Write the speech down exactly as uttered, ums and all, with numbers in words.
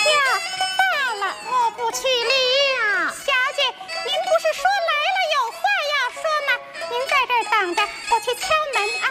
罢了，我不去了。 小姐，您不是说来了有话要说吗？您在这儿等着，我去敲门啊。